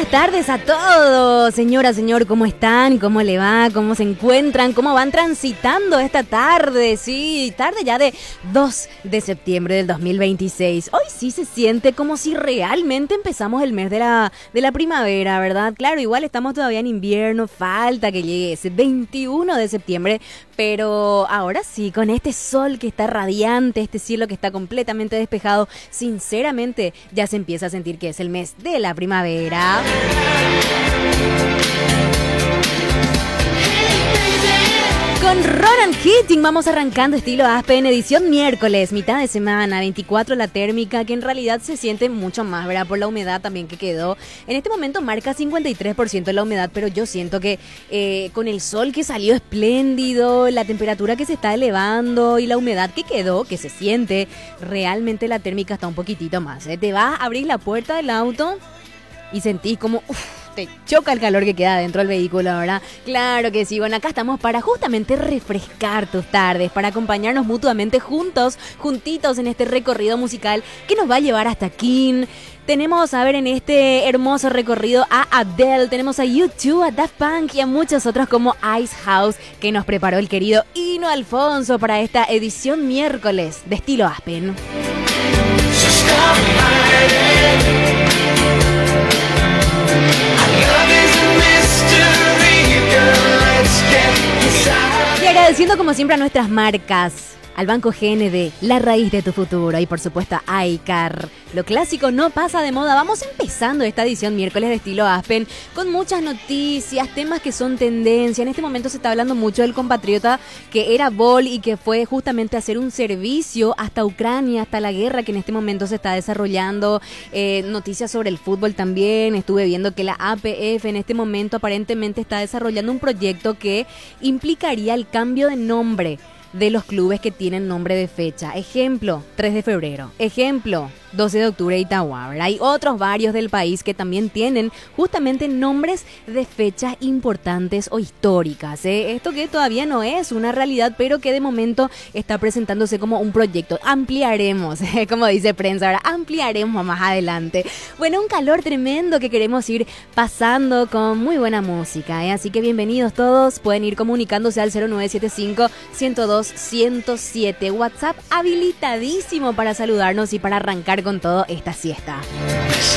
buenas tardes a todos. Señora, señor, ¿cómo están? ¿Cómo le va? ¿Cómo se encuentran? ¿Cómo van transitando esta tarde? Sí, tarde ya de 2 de septiembre del 2026. Hoy sí se siente como si realmente empezamos el mes de la primavera, ¿verdad? Claro, igual estamos todavía en invierno, falta que llegue ese 21 de septiembre, pero ahora sí, con este sol que está radiante, este cielo que está completamente despejado, sinceramente ya se empieza a sentir que es el mes de la primavera. Con Ronan Keating vamos arrancando estilo Aspen, edición miércoles, mitad de semana, 24 la térmica, que en realidad se siente mucho más, ¿verdad? Por la humedad también que quedó. En este momento marca 53% la humedad, pero yo siento que con el sol que salió espléndido, la temperatura que se está elevando y la humedad que quedó, que se siente, realmente la térmica está un poquitito más. Te vas a abrir la puerta del auto y sentís como... te choca el calor que queda dentro del vehículo, ¿verdad? Claro que sí. Bueno, acá estamos para justamente refrescar tus tardes, para acompañarnos mutuamente juntitos en este recorrido musical que nos va a llevar hasta King. Tenemos, a ver, en este hermoso recorrido a Adele, tenemos a U2, a Daft Punk y a muchos otros como Ice House, que nos preparó el querido Hino Alfonso para esta edición miércoles de estilo Aspen. Y agradeciendo como siempre a nuestras marcas, al Banco GND, la raíz de tu futuro, y por supuesto a iCar. Lo clásico no pasa de moda. Vamos empezando esta edición miércoles de estilo Aspen con muchas noticias, temas que son tendencia. En este momento se está hablando mucho del compatriota que era Bol y que fue justamente a hacer un servicio hasta Ucrania, hasta la guerra que en este momento se está desarrollando. Noticias sobre el fútbol también. Estuve viendo que la APF en este momento aparentemente está desarrollando un proyecto que implicaría el cambio de nombre de los clubes que tienen nombre de fecha. Ejemplo, 3 de febrero. Ejemplo, 12 de octubre Itagua, ¿verdad? Hay otros varios del país que también tienen justamente nombres de fechas importantes o históricas. Esto que todavía no es una realidad, pero que de momento está presentándose como un proyecto. Ampliaremos, como dice prensa, ahora ampliaremos más adelante. Bueno, un calor tremendo que queremos ir pasando con muy buena música, así que bienvenidos todos. Pueden ir comunicándose al 0975-102-107. WhatsApp habilitadísimo para saludarnos y para arrancar con todo esta siesta.